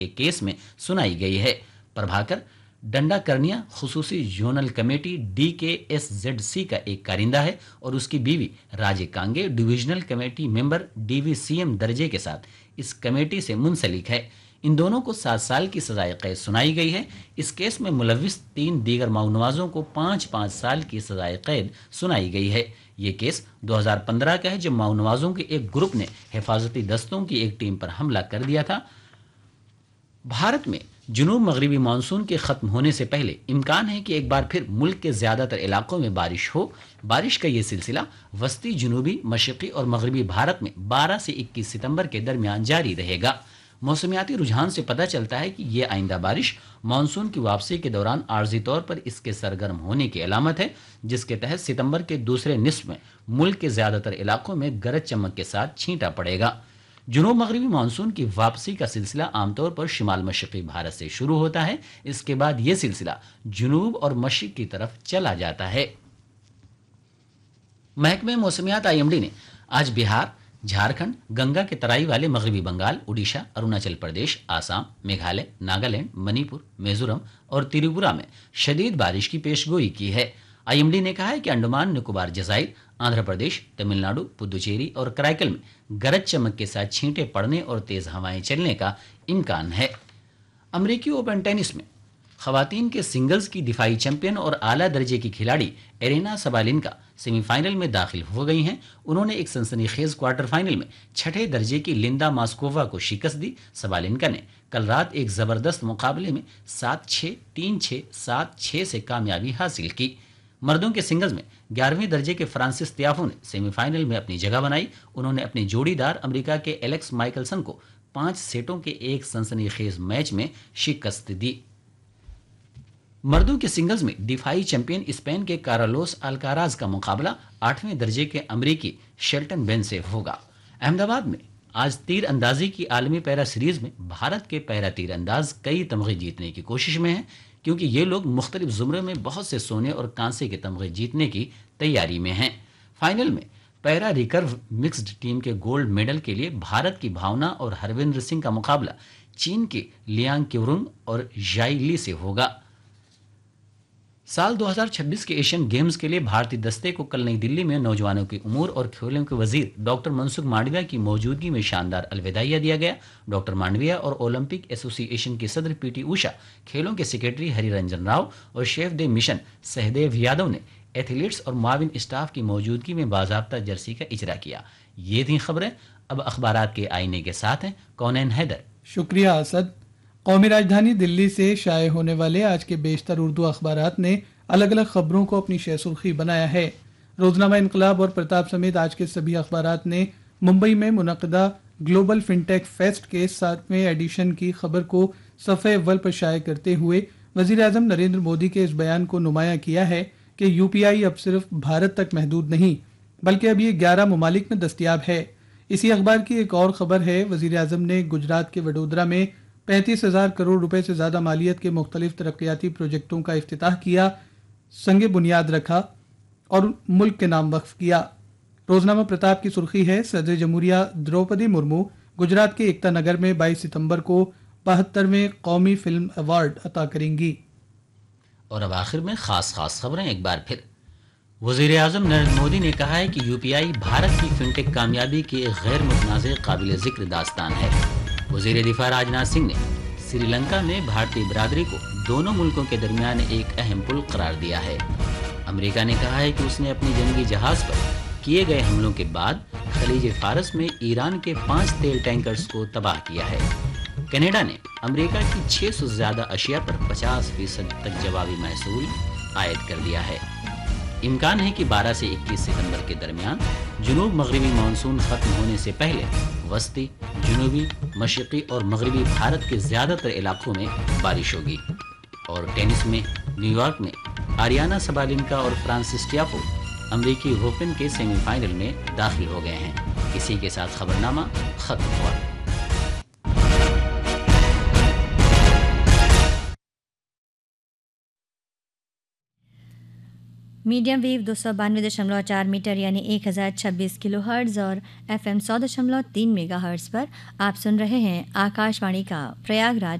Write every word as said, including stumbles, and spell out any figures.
کے کیس میں سنائی گئی ہے۔ پربھاکر ڈنڈا کرنیا خصوصی زونل کمیٹی ڈی کے ایس زیڈ سی کا ایک کارندہ ہے اور اس کی بیوی راجے کانگے ڈویژنل کمیٹی ممبر ڈی وی سی ایم درجے کے ساتھ اس کمیٹی سے منسلک ہے۔ ان دونوں کو سات سال کی سزائے قید سنائی گئی ہے۔ اس کیس میں ملوث تین دیگر ماؤنوازوں کو پانچ پانچ سال کی سزائے قید سنائی گئی ہے۔ یہ کیس دو ہزار پندرہ کا ہے جب ماؤنوازوں کے ایک گروپ نے حفاظتی دستوں کی ایک ٹیم پر حملہ کر دیا تھا۔ بھارت میں جنوب مغربی مانسون کے ختم ہونے سے پہلے امکان ہے کہ ایک بار پھر ملک کے زیادہ تر علاقوں میں بارش ہو۔ بارش کا یہ سلسلہ وسطی جنوبی مشرقی اور مغربی بھارت میں بارہ سے اکیس ستمبر کے درمیان جاری رہے گا۔ موسمیاتی رجحان سے پتہ چلتا ہے کہ یہ آئندہ بارش مانسون کی واپسی کے دوران عارضی طور پر اس کے سرگرم ہونے کی علامت ہے، جس کے تحت ستمبر کے دوسرے نصف میں ملک کے زیادہ تر علاقوں میں گرج چمک کے ساتھ چھینٹا پڑے گا۔ جنوب مغربی مانسون کی واپسی کا سلسلہ عام طور پر شمال مشرقی بھارت سے شروع ہوتا ہے، اس کے بعد یہ سلسلہ جنوب اور مشرق کی طرف چلا جاتا ہے۔ محکمہ موسمیات آئی ایم ڈی نے آج بہار، جھارکھنڈ، گنگا کے ترائی والے مغربی بنگال، اڈیشہ، اروناچل پردیش، آسام، میگھالیہ، ناگالینڈ، منی پور، میزورم اور تریپورہ میں شدید بارش کی پیش گوئی کی ہے۔ آئی ایم ڈی نے کہا ہے کہ انڈمان نکوبار جزائر، آندھرا پردیش، تمل ناڈو، پدوچیری اور کرائیکل میں گرج چمک کے ساتھ چھینٹے پڑنے اور تیز ہوائیں چلنے کا امکان ہے۔ امریکی اوپن ٹینس میں خواتین کے سنگلز کی دفاعی چیمپئن اور اعلیٰ درجے کی کھلاڑی ایرینا سبالینکا سیمی فائنل میں داخل ہو گئی ہیں۔ انہوں نے ایک سنسنی خیز کوارٹر فائنل میں چھٹے درجے کی لندا ماسکووا کو شکست دی۔ سبالینکا نے کل رات ایک زبردست مقابلے میں سات چھ، تین چھ، سات چھ سے کامیابی حاصل کی۔ مردوں کے سنگلز میں گیارہویں درجے کے فرانسس تیافو نے سیمی فائنل میں اپنی جگہ بنائی۔ انہوں نے اپنے جوڑی دار امریکہ کے ایلیکس مائیکلسن کو پانچ سیٹوں کے ایک سنسنی خیز میچ میں شکست دی۔ مردوں کے سنگلز میں دفاعی چیمپئن اسپین کے کارلوس الکاراز کا مقابلہ آٹھویں درجے کے امریکی شیلٹن بین سے ہوگا۔ احمد آباد میں آج تیر اندازی کی عالمی پیرا سیریز میں بھارت کے پیرا تیر انداز کئی تمغے جیتنے کی کوشش میں ہیں، کیونکہ یہ لوگ مختلف زمرے میں بہت سے سونے اور کانسے کے تمغے جیتنے کی تیاری میں ہیں۔ فائنل میں پیرا ریکرو مکسڈ ٹیم کے گولڈ میڈل کے لیے بھارت کی بھاونا اور ہرویندر سنگھ کا مقابلہ چین کے لیانگ کیورنگ اور ژائی لی سے ہوگا۔ سال دو ہزار چھبیس کے ایشین گیمز کے لیے بھارتی دستے کو کل نئی دلی میں نوجوانوں کے امور اور کھیلوں کے وزیر ڈاکٹر منسکھ مانڈویا کی موجودگی میں شاندار الوداعیہ دیا گیا۔ ڈاکٹر مانڈویا اور اولمپک ایسوسی ایشن کی صدر پی ٹی اوشا، کھیلوں کے سیکرٹری ہری رنجن راؤ اور شیف دے مشن سہدیو یادو نے ایتھلیٹس اور معاون اسٹاف کی موجودگی میں باضابطہ جرسی کا اجرا کیا۔ یہ تھیں خبریں۔ اب اخبارات کے آئینے کے ساتھ ہیں کونین حیدر۔ شکریہ اسد۔ قومی راجدھانی دلی سے شائع ہونے والے آج کے بیشتر اردو اخبارات نے الگ الگ خبروں کو اپنی شہ سرخی بنایا ہے۔ روزنامہ انقلاب اور پرتاپ سمیت آج کے سبھی اخبارات نے ممبئی میں منعقدہ گلوبل فنٹیک فیسٹ کے ساتویں ایڈیشن کی خبر کو صفحہ اول پر شائع کرتے ہوئے وزیر اعظم نریندر مودی کے اس بیان کو نمایاں کیا ہے کہ یو پی آئی اب صرف بھارت تک محدود نہیں بلکہ اب یہ گیارہ ممالک میں دستیاب ہے۔ اسی اخبار کی ایک اور خبر ہے، وزیر اعظم نے گجرات کے وڈودرا میں پینتیس ہزار کروڑ روپے سے زیادہ مالیت کے مختلف ترقیاتی پروجیکٹوں کا افتتاح کیا، سنگ بنیاد رکھا اور ملک کے نام وقف کیا۔ روزنامہ پرتاپ کی سرخی ہے، صدر جمہوریہ دروپدی مرمو گجرات کے ایکتا نگر میں بائیس ستمبر کو بہترویں قومی فلم ایوارڈ عطا کریں گی۔ اور اب آخر میں خاص خاص خبریں ایک بار پھر۔ وزیر اعظم نریندر مودی نے کہا ہے کہ یو پی آئی بھارت کی فنٹیک کامیابی کی ایک غیر متنازع قابل ذکر داستان ہے۔ وزیر دفاع راجناتھ سنگھ نے سری لنکا میں بھارتی برادری کو دونوں ملکوں کے درمیان ایک اہم پل قرار دیا ہے۔ امریکہ نے کہا ہے کہ اس نے اپنی جنگی جہاز پر کیے گئے حملوں کے بعد خلیج فارس میں ایران کے پانچ تیل ٹینکرز کو تباہ کیا ہے۔ کینیڈا نے امریکہ کی چھ سو سے زیادہ اشیاء پر پچاس فیصد تک جوابی محصول عائد کر دیا ہے۔ امکان ہے کہ بارہ سے اکیس ستمبر کے درمیان جنوب مغربی مانسون ختم ہونے سے پہلے وسطی، جنوبی، مشرقی اور مغربی بھارت کے زیادہ تر علاقوں میں بارش ہوگی۔ اور ٹینس میں نیو یارک میں آریانا سبالینکا اور فرانسس ٹیافو امریکی اوپن کے سیمی فائنل میں داخل ہو گئے ہیں۔ اسی کے ساتھ خبرنامہ ختم ہوا۔ میڈیم ویو دو سو بانوے دشملو چار میٹر یعنی ایک ہزار چھبیس کلو ہرٹز اور ایف ایم سو دشملو تین میگا ہرٹز پر آپ سن رہے ہیں آکاش وانی کا پریاگ راج